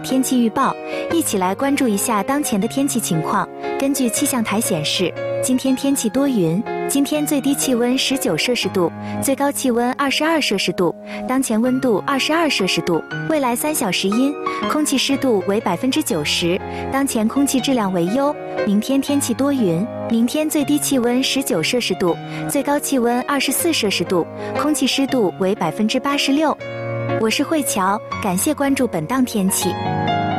天气预报，一起来关注一下当前的天气情况。根据气象台显示，今天天气多云，今天最低气温19摄氏度，最高气温22摄氏度，当前温度22摄氏度。未来3小时阴，空气湿度为90%，当前空气质量为优。明天天气多云，明天最低气温19摄氏度，最高气温24摄氏度，空气湿度为86%。我是慧乔，感谢关注本档天气。